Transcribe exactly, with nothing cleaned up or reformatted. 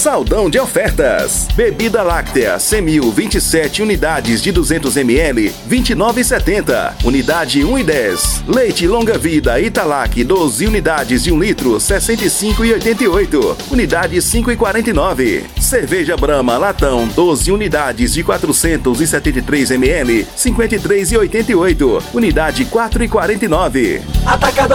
Saldão de ofertas. Bebida láctea Semil vinte e sete unidades de duzentos mililitros, vinte e nove reais e setenta centavos. Unidade um e dez. Leite longa vida Italac doze unidades de um litro, sessenta e cinco reais e oitenta e oito centavos. Unidade cinco reais e quarenta e nove centavos. Cerveja Brahma latão doze unidades de quatrocentos e setenta e três mililitros, cinquenta e três reais e oitenta e oito centavos. Unidade quatro reais e quarenta e nove centavos. Atacadão